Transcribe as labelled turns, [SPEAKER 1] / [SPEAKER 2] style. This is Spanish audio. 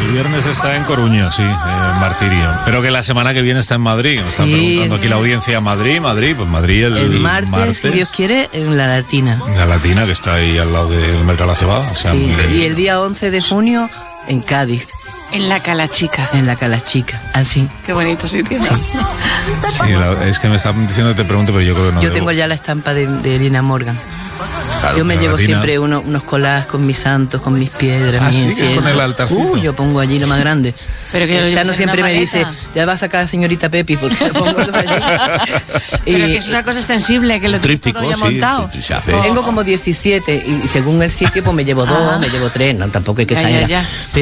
[SPEAKER 1] viernes está en Coruña, sí, Martirio. Pero que la semana que viene está en Madrid. Nos están preguntando aquí la audiencia, Madrid, pues Madrid el martes,
[SPEAKER 2] si Dios quiere, en La Latina.
[SPEAKER 1] La Latina, que está ahí al lado del Mercado de la Cebada. O sea,
[SPEAKER 2] sí, y el día 11 de junio en Cádiz.
[SPEAKER 3] En la Calachica.
[SPEAKER 2] En la Calachica, así.
[SPEAKER 3] Qué bonito sitio. Sí,
[SPEAKER 1] sí es que me están diciendo que te pregunte, pero yo creo que no.
[SPEAKER 2] Yo tengo ya la estampa de Lina Morgan.
[SPEAKER 1] Claro,
[SPEAKER 2] yo me llevo siempre unos collages con mis santos, con mis piedras, mis
[SPEAKER 1] inciensos. Con el altarcito.
[SPEAKER 2] Yo pongo allí lo más grande.
[SPEAKER 3] Pero que
[SPEAKER 2] Chano siempre me dice, ya va a sacar a señorita Pepi, porque lo pongo todo allí.
[SPEAKER 3] Pero que es una cosa extensible, que lo tienes todo ya montado.
[SPEAKER 2] Sí, tengo como 17 y según el sitio pues me llevo 2, me llevo 3, no, tampoco hay que exagerar.